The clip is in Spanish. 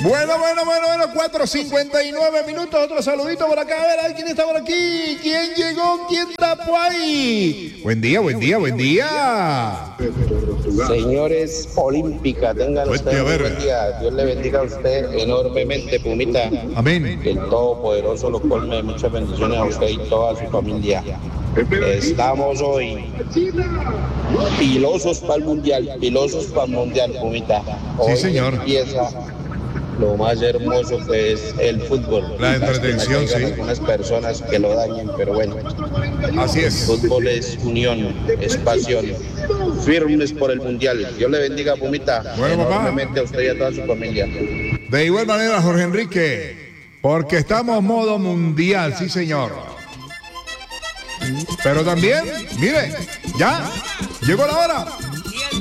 Bueno, 4:59 minutos. Otro saludito por acá. A ver, ¿quién está por aquí? ¿Quién llegó? ¿Quién tapó ahí? Buen día. Señores Olímpica, tengan ustedes un buen día. Dios le bendiga a usted enormemente, Pumita. Amén. Que el Todopoderoso lo colme de muchas bendiciones a usted y toda su familia. Estamos hoy pilosos para el mundial, Pumita. Hoy sí, señor. Empieza lo más hermoso que es el fútbol. La entretención, sí. Algunas personas que lo dañen, pero bueno. Así es. El fútbol es unión, es pasión. Firmes por el mundial. Dios le bendiga, Pumita. Bueno, enormemente a usted y a toda su familia. De igual manera, Jorge Enrique, porque estamos modo mundial, sí, señor. Pero también, mire, ya llegó la hora